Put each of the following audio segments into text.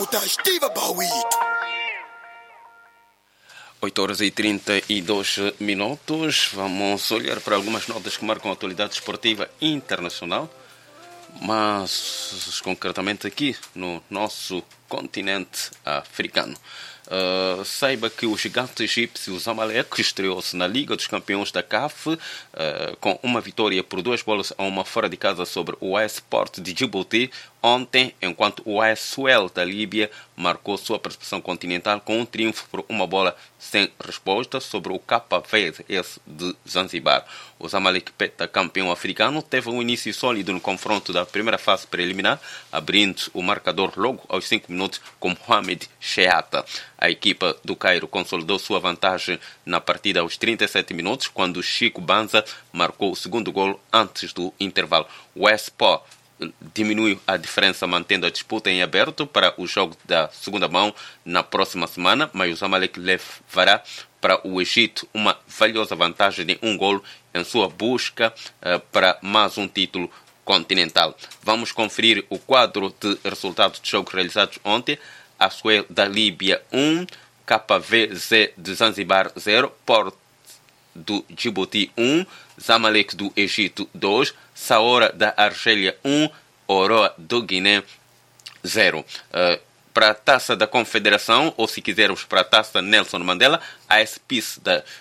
escuta Steve Bowie. 8h32. Vamos olhar para algumas notas que marcam a atualidade esportiva internacional, mas concretamente aqui no nosso continente africano. Saiba que o gigante egípcio Zamalek estreou-se na Liga dos Campeões da CAF com uma vitória por 2-1 fora de casa sobre o AS Sport de Djibouti ontem, enquanto o AS Suel da Líbia marcou sua participação continental com um triunfo por 1-sem resposta sobre o KVS de Zanzibar. O Zamalek, campeão africano, teve um início sólido no confronto da primeira fase preliminar, abrindo o marcador logo aos 5 minutos com Mohamed Sheata. A equipa do Cairo consolidou sua vantagem na partida aos 37 minutos, quando Chico Banza marcou o segundo golo antes do intervalo. O Expo diminuiu a diferença, mantendo a disputa em aberto para o jogo da segunda mão na próxima semana, mas o Zamalek levará para o Egito uma valiosa vantagem de 1 golo em sua busca para mais um título continental. Vamos conferir o quadro de resultados de jogos realizados ontem. A Suel da Líbia 1, KVZ de Zanzibar 0, Port do Djibouti 1, Zamalek do Egito 2, Saora da Argélia 1, Oroa do Guiné 0. Para a Taça da Confederação, ou se quisermos para a Taça Nelson Mandela, a SPIS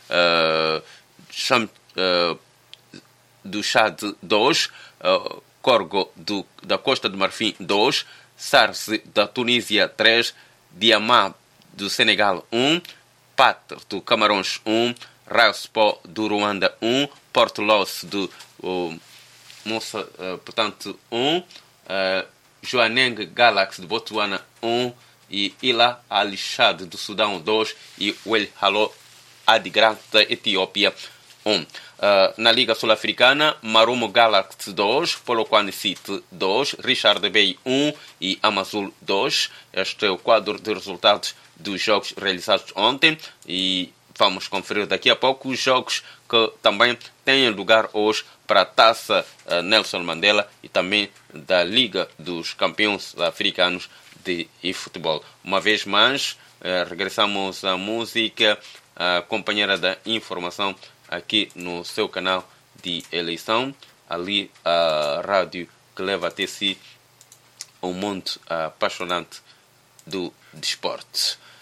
do Chad 2, Corgo da Costa do Marfim 2, Sarse da Tunísia 3, Diamá do Senegal 1, Patre do Camarões 1, Raspó do Ruanda 1, Port Louis do portanto 1, Joaneng Galaxy de Botswana 1 e Ila Al-Shad do Sudão 2 e El Halo Adigrad da Etiópia 1. Na Liga Sul-Africana, Marumo Galaxy 2, Polokwane City 2, Richard Bay 1 e Amazul 2. Este é o quadro de resultados dos jogos realizados ontem e vamos conferir daqui a pouco os jogos que também têm lugar hoje para a Taça Nelson Mandela e também da Liga dos Campeões Africanos de futebol. Uma vez mais, regressamos à música, a companheira da informação aqui no seu canal de eleição, ali a rádio que leva até si um mundo apaixonante do desporto.